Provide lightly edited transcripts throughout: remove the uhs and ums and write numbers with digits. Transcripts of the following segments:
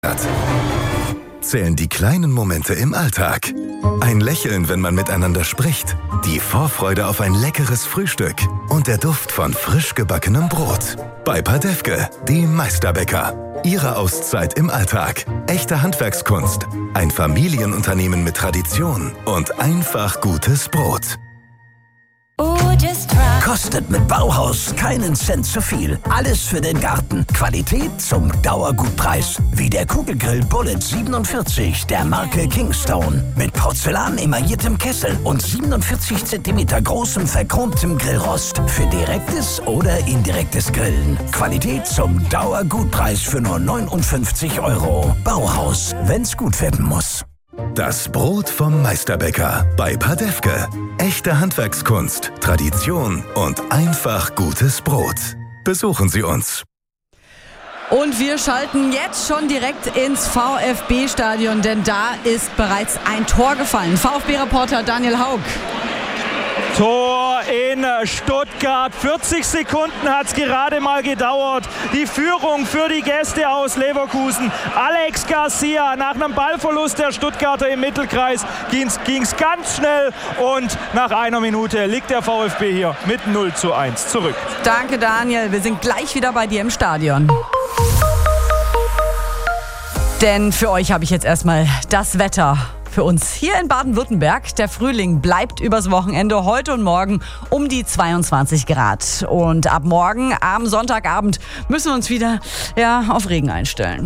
Zählen die kleinen Momente im Alltag. Ein Lächeln, wenn man miteinander spricht. Die Vorfreude auf ein leckeres Frühstück. Und der Duft von frisch gebackenem Brot. Bei Padefke, dem Meisterbäcker. Ihre Auszeit im Alltag. Echte Handwerkskunst. Ein Familienunternehmen mit Tradition. Und einfach gutes Brot. Kostet mit Bauhaus keinen Cent zu viel. Alles für den Garten. Qualität zum Dauergutpreis. Wie der Kugelgrill Bullet 47 der Marke Kingstone. Mit Porzellan emailliertem Kessel und 47 cm großem verchromtem Grillrost. Für direktes oder indirektes Grillen. Qualität zum Dauergutpreis für nur 59 €. Bauhaus, wenn's gut werden muss. Das Brot vom Meisterbäcker bei Padefke. Echte Handwerkskunst, Tradition und einfach gutes Brot. Besuchen Sie uns. Und wir schalten jetzt schon direkt ins VfB-Stadion, denn da ist bereits ein Tor gefallen. VfB-Reporter Daniel Haug. Tor in Stuttgart. 40 Sekunden hat es gerade mal gedauert. Die Führung für die Gäste aus Leverkusen. Alex Garcia nach einem Ballverlust der Stuttgarter im Mittelkreis ging es ganz schnell und nach einer Minute liegt der VfB hier mit 0:1 zurück. Danke Daniel, wir sind gleich wieder bei dir im Stadion. Denn für euch habe ich jetzt erstmal das Wetter. Für uns hier in Baden-Württemberg, der Frühling bleibt übers Wochenende heute und morgen um die 22 Grad. Und ab morgen, am Sonntagabend, müssen wir uns wieder auf Regen einstellen.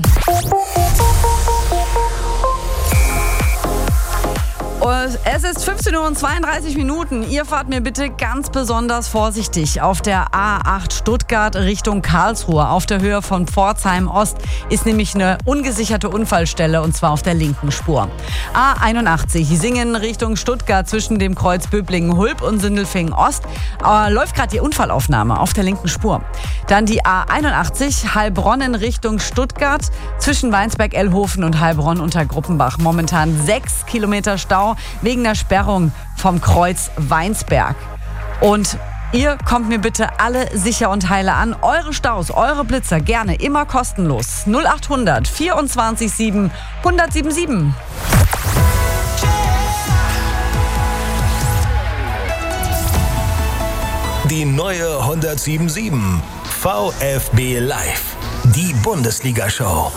Es ist 15:32 Uhr. Ihr fahrt mir bitte ganz besonders vorsichtig. Auf der A8 Stuttgart Richtung Karlsruhe, auf der Höhe von Pforzheim Ost, ist nämlich eine ungesicherte Unfallstelle und zwar auf der linken Spur. A81 Singen Richtung Stuttgart zwischen dem Kreuz Böblingen-Hulb und Sindelfingen Ost. Läuft gerade die Unfallaufnahme auf der linken Spur. Dann die A81 Heilbronn in Richtung Stuttgart zwischen Weinsberg-Ellhofen und Heilbronn unter Gruppenbach. Momentan 6 Kilometer Stau wegen der Sperrung vom Kreuz Weinsberg. Und ihr kommt mir bitte alle sicher und heile an. Eure Staus, eure Blitzer gerne immer kostenlos. 0800 24 7 1077. Die neue 1077 VfB Live. Die Bundesliga-Show.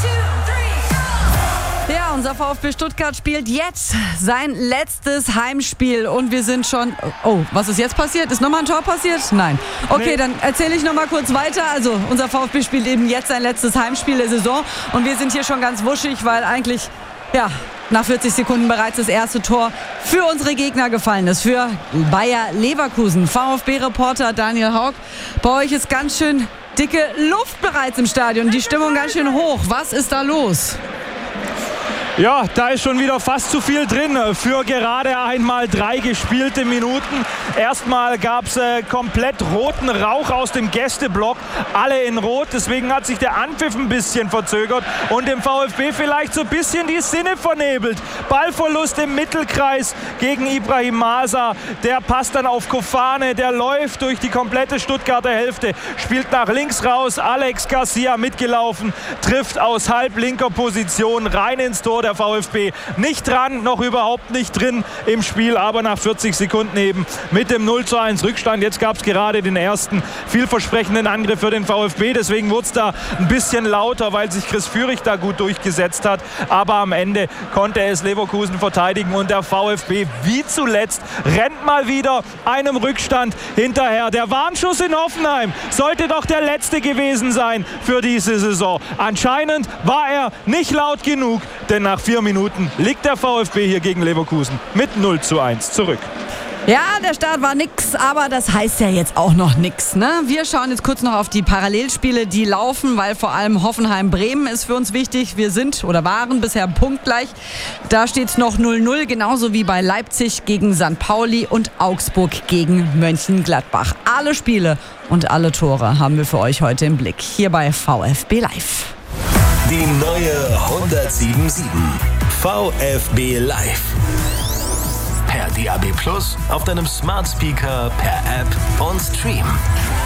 Ja, unser VfB Stuttgart spielt jetzt sein letztes Heimspiel und wir sind schon... Oh, was ist jetzt passiert? Ist nochmal ein Tor passiert? Nein. Okay, nee. Dann erzähle ich nochmal kurz weiter. Also, unser VfB spielt eben jetzt sein letztes Heimspiel der Saison und wir sind hier schon ganz wuschig, weil eigentlich, nach 40 Sekunden bereits das erste Tor für unsere Gegner gefallen ist, für Bayer Leverkusen. VfB-Reporter Daniel Haug, bei euch ist ganz schön dicke Luft bereits im Stadion, die Stimmung ganz schön hoch. Was ist da los? Ja, da ist schon wieder fast zu viel drin für gerade einmal 3 gespielte Minuten. Erstmal gab es komplett roten Rauch aus dem Gästeblock, alle in Rot. Deswegen hat sich der Anpfiff ein bisschen verzögert und dem VfB vielleicht so ein bisschen die Sinne vernebelt. Ballverlust im Mittelkreis gegen Ibrahim Masa. Der passt dann auf Kofane, der läuft durch die komplette Stuttgarter Hälfte, spielt nach links raus. Alex Garcia mitgelaufen, trifft aus halblinker Position rein ins Tor. Der VfB nicht dran, noch überhaupt nicht drin im Spiel, aber nach 40 Sekunden eben mit dem 0:1 Rückstand. Jetzt gab es gerade den ersten vielversprechenden Angriff für den VfB, deswegen wurde es da ein bisschen lauter, weil sich Chris Führig da gut durchgesetzt hat, aber am Ende konnte es Leverkusen verteidigen und der VfB wie zuletzt rennt mal wieder einem Rückstand hinterher. Der Warnschuss in Hoffenheim sollte doch der letzte gewesen sein für diese Saison. Anscheinend war er nicht laut genug, denn nach 4 Minuten liegt der VfB hier gegen Leverkusen mit 0:1 zurück. Ja, der Start war nix, aber das heißt ja jetzt auch noch nix, ne? Wir schauen jetzt kurz noch auf die Parallelspiele, die laufen, weil vor allem Hoffenheim-Bremen ist für uns wichtig. Wir sind oder waren bisher punktgleich. Da steht es noch 0:0, genauso wie bei Leipzig gegen St. Pauli und Augsburg gegen Mönchengladbach. Alle Spiele und alle Tore haben wir für euch heute im Blick, hier bei VfB Live. Die neue 1077 VfB Live. Per DAB+, auf deinem Smart Speaker, per App und Stream.